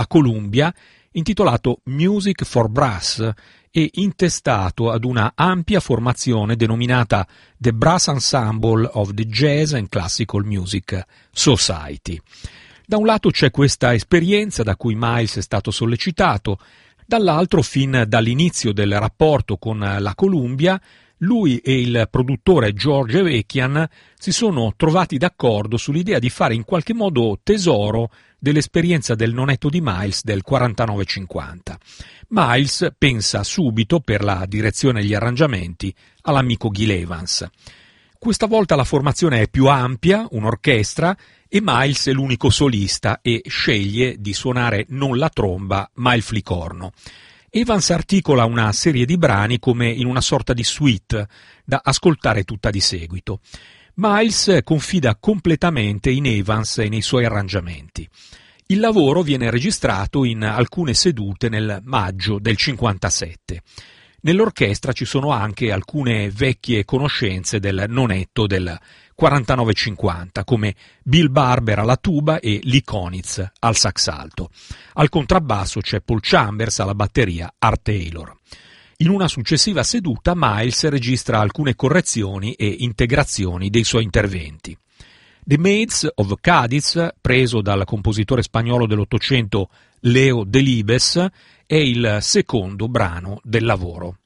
a Columbia, intitolato Music for Brass e intestato ad una ampia formazione denominata The Brass Ensemble of the Jazz and Classical Music Society. Da un lato c'è questa esperienza da cui Miles è stato sollecitato, dall'altro, fin dall'inizio del rapporto con la Columbia, lui e il produttore George Avakian si sono trovati d'accordo sull'idea di fare in qualche modo tesoro dell'esperienza del nonetto di Miles del 49-50. Miles pensa subito, per la direzione e gli arrangiamenti, all'amico Gil Evans. Questa volta la formazione è più ampia, un'orchestra, e Miles è l'unico solista e sceglie di suonare non la tromba ma il flicorno. Evans articola una serie di brani come in una sorta di suite da ascoltare tutta di seguito. Miles confida completamente in Evans e nei suoi arrangiamenti. Il lavoro viene registrato in alcune sedute nel maggio del 57. Nell'orchestra ci sono anche alcune vecchie conoscenze del nonetto del 49-50, come Bill Barber alla tuba e Lee Konitz al sax alto. Al contrabbasso c'è Paul Chambers, alla batteria Art Taylor. In una successiva seduta Miles registra alcune correzioni e integrazioni dei suoi interventi. The Maids of Cadiz, preso dal compositore spagnolo dell'Ottocento Leo Delibes, è il secondo brano del lavoro.